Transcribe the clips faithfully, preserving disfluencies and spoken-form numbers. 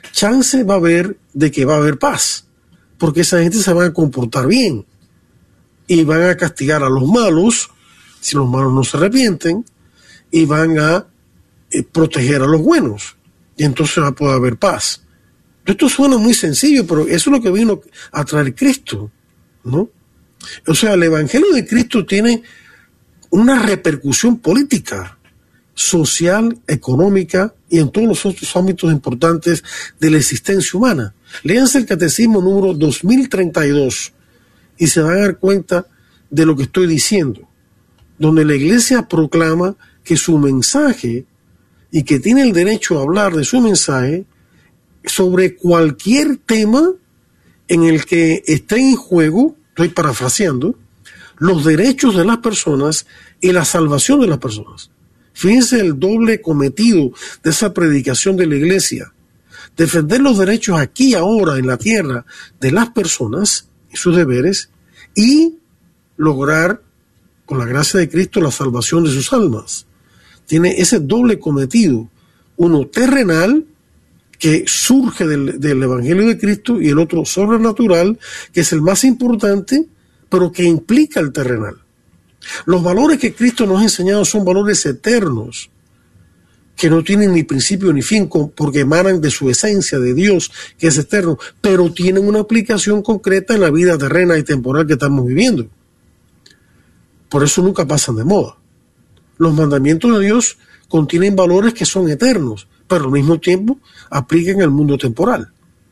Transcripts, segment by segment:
chance va a haber de que va a haber paz, porque esa gente se va a comportar bien y van a castigar a los malos si los malos no se arrepienten, y van a eh, proteger a los buenos, y entonces va a poder haber paz. Esto suena muy sencillo, pero eso es lo que vino a traer Cristo, ¿no? O sea, el Evangelio de Cristo tiene una repercusión política, social, económica y en todos los otros ámbitos importantes de la existencia humana. Léanse el Catecismo número dos mil treinta y dos y se van a dar cuenta de lo que estoy diciendo, donde la Iglesia proclama que su mensaje, y que tiene el derecho a hablar de su mensaje sobre cualquier tema en el que esté en juego, estoy parafraseando, los derechos de las personas y la salvación de las personas. Fíjense el doble cometido de esa predicación de la Iglesia: defender los derechos aquí, ahora, en la tierra, de las personas y sus deberes, y lograr, con la gracia de Cristo, la salvación de sus almas. Tiene ese doble cometido, uno terrenal, que surge del, del Evangelio de Cristo, y el otro sobrenatural, que es el más importante, pero que implica el terrenal. Los valores que Cristo nos ha enseñado son valores eternos, que no tienen ni principio ni fin, porque emanan de su esencia, de Dios, que es eterno, pero tienen una aplicación concreta en la vida terrena y temporal que estamos viviendo. Por eso nunca pasan de moda. Los mandamientos de Dios contienen valores que son eternos, pero al mismo tiempo aplican al mundo temporal.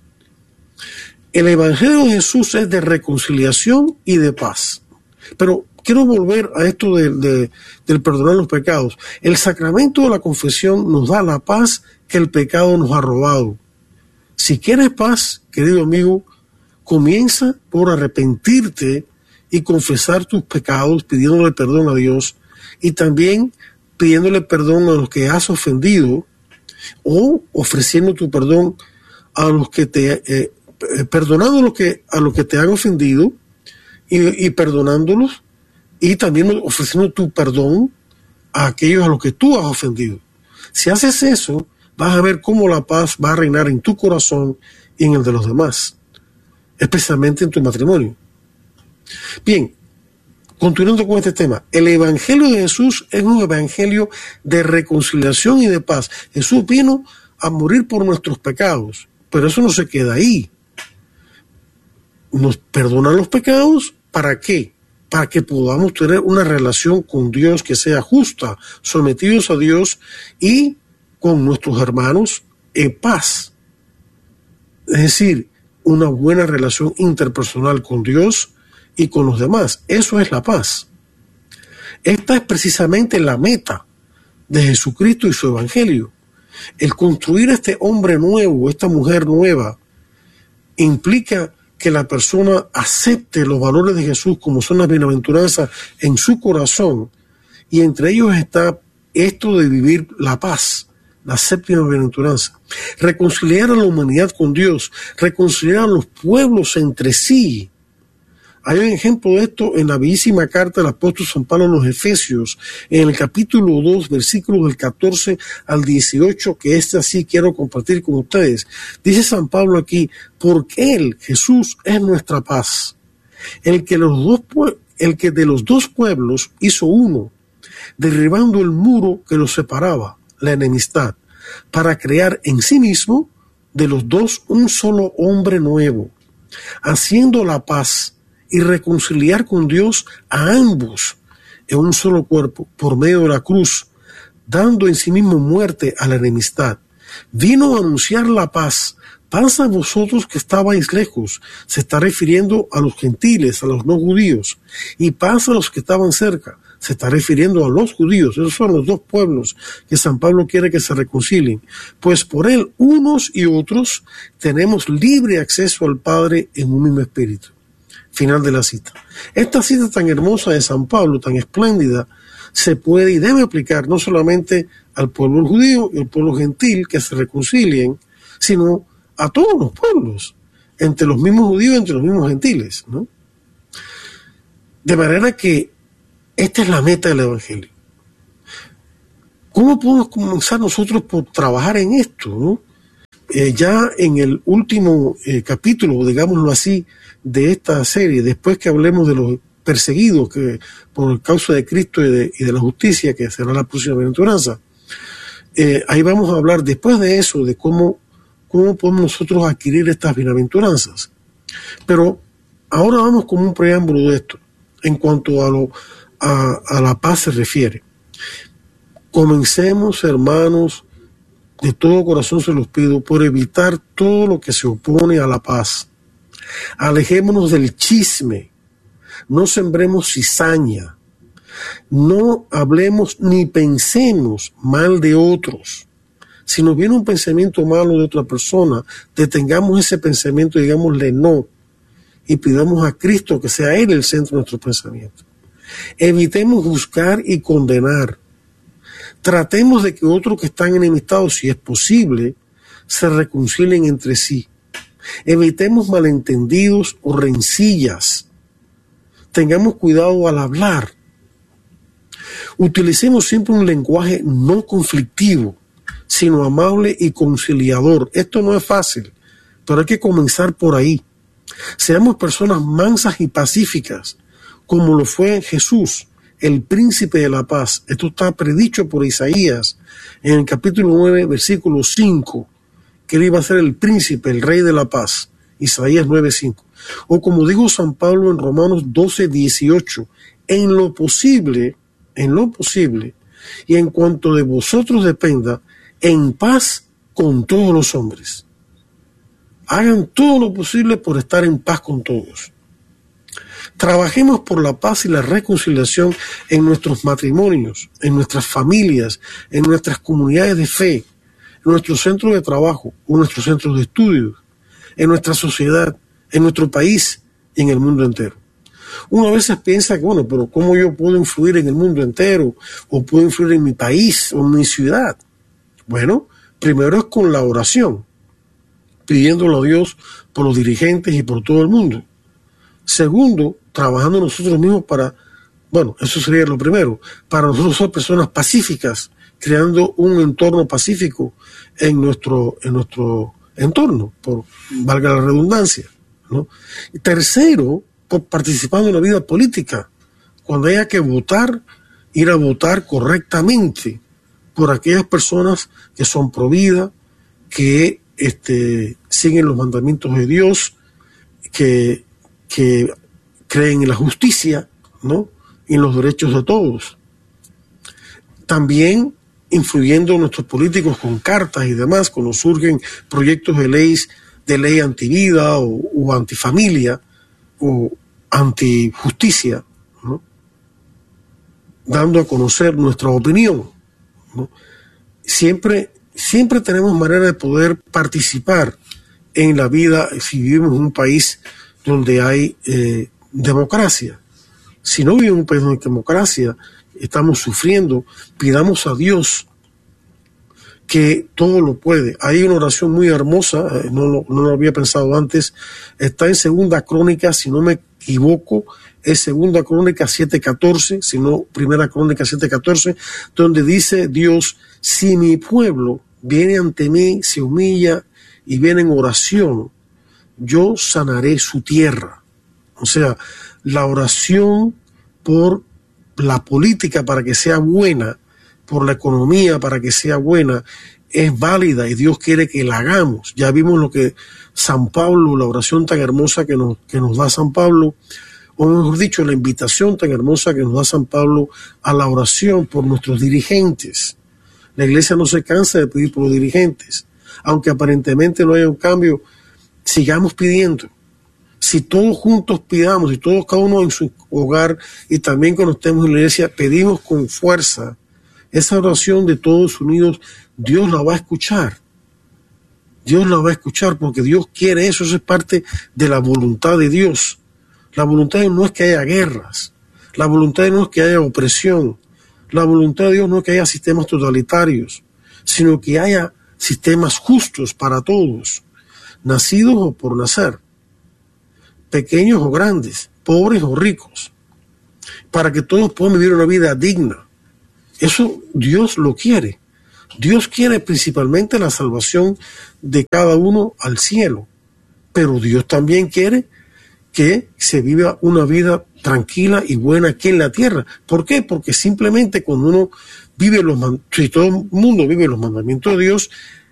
El Evangelio de Jesús es de reconciliación y de paz. Pero quiero volver a esto de, de, del perdonar los pecados. El sacramento de la confesión nos da la paz que el pecado nos ha robado. Si quieres paz, querido amigo, comienza por arrepentirte y confesar tus pecados, pidiéndole perdón a Dios, y también pidiéndole perdón a los que has ofendido, o ofreciendo tu perdón a los que te eh, perdonando a los que a los que te han ofendido y, y perdonándolos, y también ofreciendo tu perdón a aquellos a los que tú has ofendido. Si haces eso, vas a ver cómo la paz va a reinar en tu corazón y en el de los demás, especialmente en tu matrimonio. Bien, continuando con este tema, el Evangelio de Jesús es un evangelio de reconciliación y de paz. Jesús vino a morir por nuestros pecados, pero eso no se queda ahí. Nos perdona los pecados, ¿para qué? Para que podamos tener una relación con Dios que sea justa, sometidos a Dios y con nuestros hermanos en paz. Es decir, una buena relación interpersonal con Dios y con los demás. Eso es la paz. Esta es precisamente la meta de Jesucristo y su Evangelio. El construir este hombre nuevo, esta mujer nueva, implica que la persona acepte los valores de Jesús como son las bienaventuranzas en su corazón, y entre ellos está esto de vivir la paz, la séptima bienaventuranza. Reconciliar a la humanidad con Dios, reconciliar a los pueblos entre sí. Hay un ejemplo de esto en la bellísima carta del apóstol San Pablo a los Efesios, en el capítulo dos, versículos del catorce al dieciocho, que este así quiero compartir con ustedes. Dice San Pablo aquí: porque Él, Jesús, es nuestra paz, el que, los dos, el que de los dos pueblos hizo uno, derribando el muro que los separaba, la enemistad, para crear en sí mismo de los dos un solo hombre nuevo, haciendo la paz y reconciliar con Dios a ambos en un solo cuerpo por medio de la cruz, dando en sí mismo muerte a la enemistad. Vino a anunciar la paz. Paz a vosotros que estabais lejos. Se está refiriendo a los gentiles, a los no judíos. Y paz a los que estaban cerca. Se está refiriendo a los judíos. Esos son los dos pueblos que San Pablo quiere que se reconcilien. Pues por él, unos y otros, tenemos libre acceso al Padre en un mismo espíritu. Final de la cita. Esta cita tan hermosa de San Pablo, tan espléndida, se puede y debe aplicar no solamente al pueblo judío y al pueblo gentil que se reconcilien, sino a todos los pueblos, entre los mismos judíos y entre los mismos gentiles, ¿no? De manera que esta es la meta del Evangelio. ¿Cómo podemos comenzar nosotros por trabajar en esto, ¿no? Eh, ya en el último eh, capítulo, digámoslo así, de esta serie, después que hablemos de los perseguidos que por causa de Cristo y de, y de la justicia, que será la próxima bienaventuranza, eh, ahí vamos a hablar después de eso, de cómo, cómo podemos nosotros adquirir estas bienaventuranzas. Pero ahora vamos con un preámbulo de esto, en cuanto a, lo, a, a la paz se refiere. Comencemos, hermanos, de todo corazón se los pido, por evitar todo lo que se opone a la paz. Alejémonos del chisme, no sembremos cizaña, no hablemos ni pensemos mal de otros. Si nos viene un pensamiento malo de otra persona, detengamos ese pensamiento y digámosle no, y pidamos a Cristo que sea Él el centro de nuestro pensamiento. Evitemos juzgar y condenar. Tratemos de que otros que están enemistados, si es posible, se reconcilien entre sí. Evitemos malentendidos o rencillas. Tengamos cuidado al hablar. Utilicemos siempre un lenguaje no conflictivo, sino amable y conciliador. Esto no es fácil, pero hay que comenzar por ahí. Seamos personas mansas y pacíficas, como lo fue Jesús, el príncipe de la paz. Esto está predicho por Isaías en el capítulo nueve, versículo cinco, que él iba a ser el príncipe, el rey de la paz. Isaías nueve, cinco. O como dijo San Pablo en Romanos doce, dieciocho, en lo posible, en lo posible, y en cuanto de vosotros dependa, en paz con todos los hombres. Hagan todo lo posible por estar en paz con todos. Trabajemos por la paz y la reconciliación en nuestros matrimonios, en nuestras familias, en nuestras comunidades de fe, en nuestros centros de trabajo, en nuestros centros de estudios, en nuestra sociedad, en nuestro país y en el mundo entero. Uno a veces piensa que, bueno, pero ¿cómo yo puedo influir en el mundo entero? ¿O puedo influir en mi país o en mi ciudad? Bueno, primero es con la oración, pidiéndolo a Dios por los dirigentes y por todo el mundo. Segundo, trabajando nosotros mismos para, bueno, eso sería lo primero, para nosotros ser personas pacíficas, creando un entorno pacífico en nuestro, en nuestro entorno, por valga la redundancia, ¿no? Y tercero, por participando en la vida política, cuando haya que votar, ir a votar correctamente por aquellas personas que son pro vida, que este, siguen los mandamientos de Dios, que, que creen en la justicia, ¿no? Y en los derechos de todos. También influyendo en nuestros políticos con cartas y demás, cuando surgen proyectos de ley, de ley antivida o, o antifamilia o antijusticia, ¿no? Dando a conocer nuestra opinión, ¿no? Siempre, siempre tenemos manera de poder participar en la vida si vivimos en un país donde hay eh, democracia. Si no vivimos en un país donde hay democracia, estamos sufriendo, pidamos a Dios que todo lo puede. Hay una oración muy hermosa, eh, no, lo, no lo había pensado antes, está en Segunda Crónica, si no me equivoco, es Segunda Crónica siete catorce, si no Primera Crónica siete catorce, donde dice Dios, si mi pueblo viene ante mí, se humilla y viene en oración, yo sanaré su tierra. O sea, la oración por la política para que sea buena, por la economía para que sea buena, es válida y Dios quiere que la hagamos. Ya vimos lo que San Pablo, la oración tan hermosa que nos, que nos da San Pablo, o mejor dicho, la invitación tan hermosa que nos da San Pablo a la oración por nuestros dirigentes. La iglesia no se cansa de pedir por los dirigentes. Aunque aparentemente no haya un cambio, sigamos pidiendo. Si todos juntos pidamos, y todos cada uno en su hogar y también cuando estemos en la iglesia, pedimos con fuerza, esa oración de todos unidos, Dios la va a escuchar. Dios la va a escuchar porque Dios quiere eso, eso es parte de la voluntad de Dios. La voluntad de Dios no es que haya guerras, la voluntad de Dios no es que haya opresión, la voluntad de Dios no es que haya sistemas totalitarios, sino que haya sistemas justos para todos, nacidos o por nacer, pequeños o grandes, pobres o ricos, para que todos puedan vivir una vida digna. Eso Dios lo quiere. Dios quiere principalmente la salvación de cada uno al cielo, pero Dios también quiere que se viva una vida tranquila y buena aquí en la tierra. ¿Por qué? Porque simplemente cuando uno vive los mandamientos, si todo el mundo vive los mandamientos de Dios,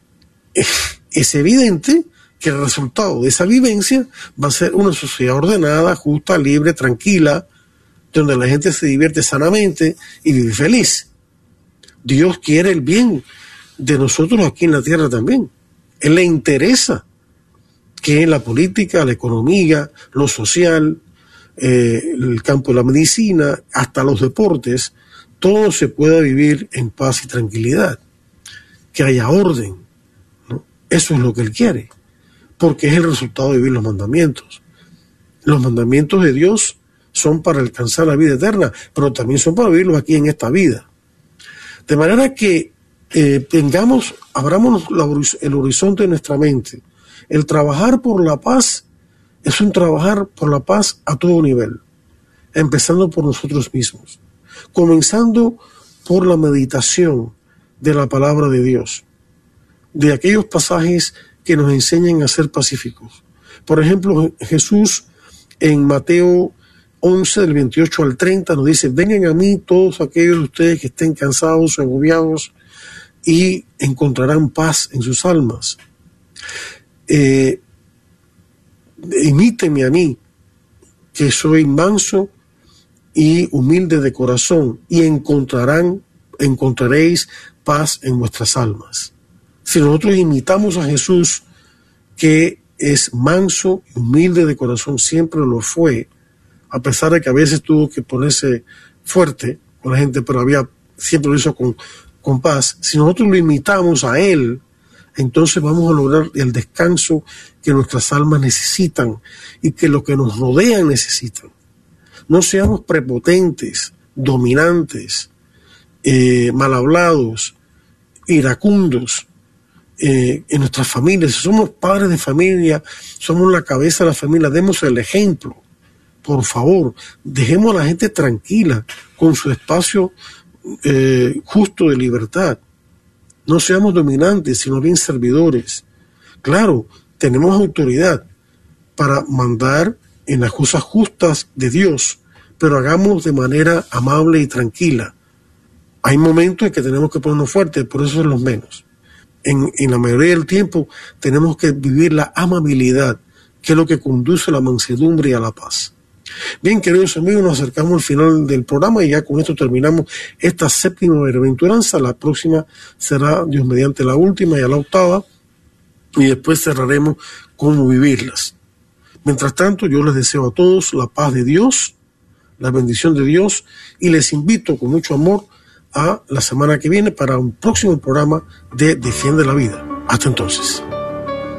es evidente que el resultado de esa vivencia va a ser una sociedad ordenada, justa, libre, tranquila, donde la gente se divierte sanamente y vive feliz. Dios quiere el bien de nosotros aquí en la tierra también. Él le interesa que en la política, la economía, lo social, eh, el campo de la medicina, hasta los deportes, todo se pueda vivir en paz y tranquilidad, que haya orden, ¿no? Eso es lo que Él quiere, porque es el resultado de vivir los mandamientos. Los mandamientos de Dios son para alcanzar la vida eterna, pero también son para vivirlos aquí en esta vida. De manera que eh, tengamos, abramos la, el horizonte de nuestra mente. El trabajar por la paz es un trabajar por la paz a todo nivel, empezando por nosotros mismos, comenzando por la meditación de la palabra de Dios, de aquellos pasajes que nos enseñan a ser pacíficos. Por ejemplo, Jesús en Mateo once, del veintiocho al treinta, nos dice: vengan a mí todos aquellos de ustedes que estén cansados o agobiados y encontrarán paz en sus almas. Eh, imítenme a mí, que soy manso y humilde de corazón, y encontrarán, encontraréis paz en vuestras almas. Si nosotros imitamos a Jesús, que es manso y humilde de corazón, siempre lo fue, a pesar de que a veces tuvo que ponerse fuerte con la gente, pero había, siempre lo hizo con, con paz. Si nosotros lo imitamos a Él, entonces vamos a lograr el descanso que nuestras almas necesitan y que lo que nos rodean necesitan. No seamos prepotentes, dominantes, eh, mal hablados, iracundos eh, en nuestras familias. Si somos padres de familia, somos la cabeza de la familia, demos el ejemplo. Por favor, dejemos a la gente tranquila con su espacio eh, justo de libertad. No seamos dominantes, sino bien servidores. Claro, tenemos autoridad para mandar en las cosas justas de Dios, pero hagámoslo de manera amable y tranquila. Hay momentos en que tenemos que ponernos fuertes, por eso son los menos. En, en la mayoría del tiempo tenemos que vivir la amabilidad, que es lo que conduce a la mansedumbre y a la paz. Bien, queridos amigos, nos acercamos al final del programa y ya con esto terminamos esta séptima bienaventuranza. La próxima será, Dios mediante, la última y a la octava, y después cerraremos cómo vivirlas. Mientras tanto, yo les deseo a todos la paz de Dios, la bendición de Dios, y les invito con mucho amor a la semana que viene para un próximo programa de Defiende la Vida. Hasta entonces.